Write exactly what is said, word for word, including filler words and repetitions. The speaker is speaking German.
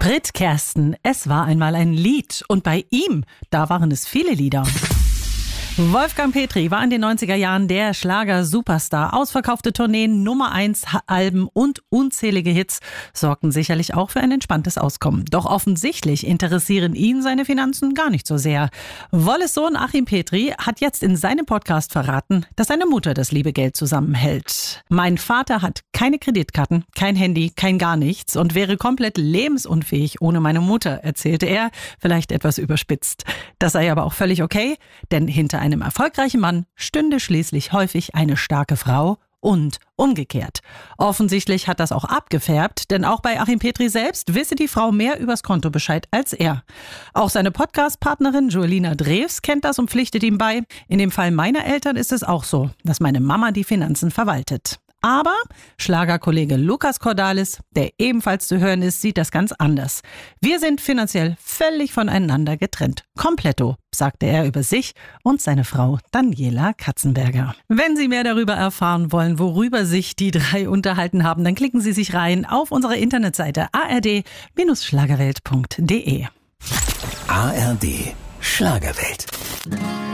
Brit Kersten, es war einmal ein Lied und bei ihm, da waren es viele Lieder. Wolfgang Petri war in den neunziger Jahren der Schlager-Superstar. Ausverkaufte Tourneen, Nummer eins Alben und unzählige Hits sorgten sicherlich auch für ein entspanntes Auskommen. Doch offensichtlich interessieren ihn seine Finanzen gar nicht so sehr. Wolles Sohn Achim Petri hat jetzt in seinem Podcast verraten, dass seine Mutter das liebe Geld zusammenhält. Mein Vater hat keine Kreditkarten, kein Handy, kein gar nichts und wäre komplett lebensunfähig ohne meine Mutter, erzählte er, vielleicht etwas überspitzt. Das sei aber auch völlig okay, denn hinter einem erfolgreichen Mann stünde schließlich häufig eine starke Frau und umgekehrt. Offensichtlich hat das auch abgefärbt, denn auch bei Achim Petri selbst wisse die Frau mehr übers Kontobescheid als er. Auch seine Podcast-Partnerin Joelina Drews kennt das und pflichtet ihm bei. In dem Fall meiner Eltern ist es auch so, dass meine Mama die Finanzen verwaltet. Aber Schlagerkollege Lukas Cordalis, der ebenfalls zu hören ist, sieht das ganz anders. Wir sind finanziell völlig voneinander getrennt. Kompletto, sagte er über sich und seine Frau Daniela Katzenberger. Wenn Sie mehr darüber erfahren wollen, worüber sich die drei unterhalten haben, dann klicken Sie sich rein auf unsere Internetseite a r d Schlagerwelt punkt d e. A R D Schlagerwelt.